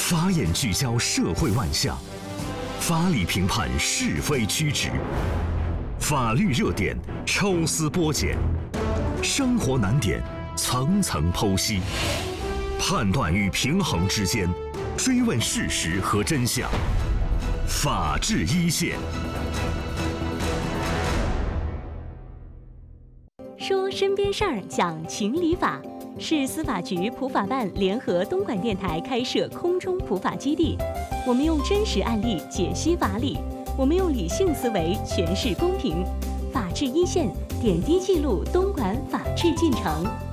法眼聚焦社会万象，法理评判是非曲直，法律热点抽丝剥茧，生活难点层层剖析，判断与平衡之间，追问事实和真相。法治一线， 说身边事儿，讲情理法，是司法局普法办联合东莞电台开设空中普法基地。我们用真实案例解析法理，我们用理性思维诠释公平。法治一线，点滴记录东莞法治进程。